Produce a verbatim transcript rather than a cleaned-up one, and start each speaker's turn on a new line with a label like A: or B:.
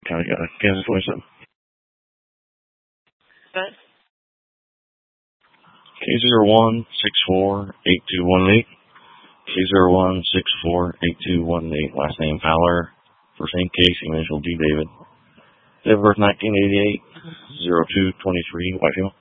A: County, uh, Kansas twenty-seven.
B: Good.
A: K zero one six four eight two one eight. K zero one six four eight two one eight. Last name Fowler. First name Casey. Initial D David. Date of birth nineteen eighty-eight. zero two twenty-three. White female.